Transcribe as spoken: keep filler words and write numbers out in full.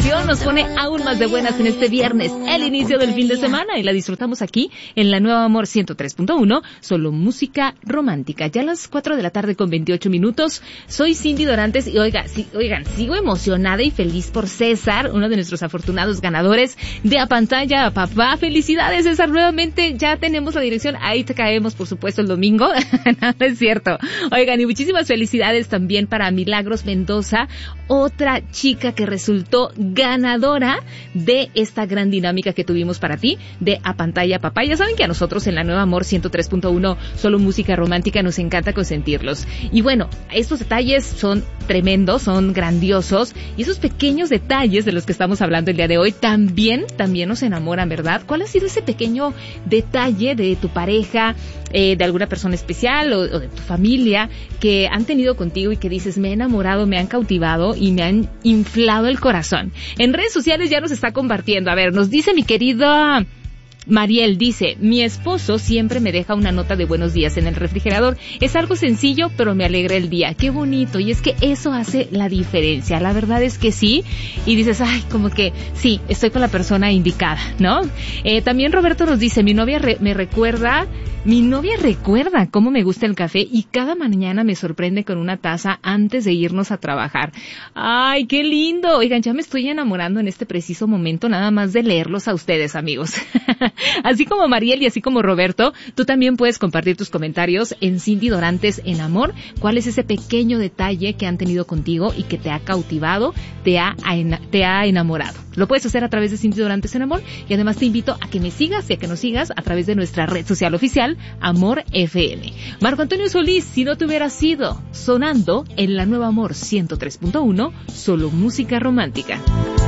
canción nos pone aún más de buenas en este viernes, el inicio del fin de semana, y la disfrutamos aquí en la Nueva Amor ciento tres punto uno, solo música romántica. Ya a las cuatro de la tarde con veintiocho minutos. Soy Cindy Dorantes y oiga, sí, oigan, sigo emocionada y feliz por César, uno de nuestros afortunados ganadores de A Pantalla a Papá. Felicidades, César, nuevamente ya tenemos la dirección, ahí te caemos por supuesto el domingo. No, no es cierto. Oigan, y muchísimas felicidades también para Milagros Mendoza, otra chica que resultó ganadora de esta gran dinámica que tuvimos para ti de A Pantalla a Papá. Ya saben que a nosotros en la Nueva Amor ciento tres punto uno, solo música romántica, nos encanta consentirlos. Y bueno, estos detalles son tremendos, son grandiosos, y esos pequeños detalles de los que estamos hablando el día de hoy también, también nos enamoran, ¿verdad? ¿Cuál ha sido ese pequeño detalle de tu pareja, eh, de alguna persona especial o, o de tu familia que han tenido contigo y que dices, me he enamorado, me han cautivado y me han inflado el corazón? En redes sociales ya nos está compartiendo. A ver, nos dice mi querida Mariel, dice, mi esposo siempre me deja una nota de buenos días en el refrigerador. Es algo sencillo, pero me alegra el día. Qué bonito. Y es que eso hace la diferencia. La verdad es que sí. Y dices, ay, como que sí, estoy con la persona indicada, ¿no? Eh, también Roberto nos dice, mi novia re- me recuerda... Mi novia recuerda cómo me gusta el café y cada mañana me sorprende con una taza antes de irnos a trabajar. ¡Ay, qué lindo! Oigan, ya me estoy enamorando en este preciso momento nada más de leerlos a ustedes, amigos. Así como Mariel y así como Roberto, tú también puedes compartir tus comentarios en Cindy Dorantes en Amor. ¿Cuál es ese pequeño detalle que han tenido contigo y que te ha cautivado, te ha, te ha enamorado? Lo puedes hacer a través de Cindy Dorantes en Amor, y además te invito a que me sigas y a que nos sigas a través de nuestra red social oficial, Amor F M. Marco Antonio Solís, si no te hubiera sido, sonando en la Nueva Amor ciento tres punto uno, solo música romántica.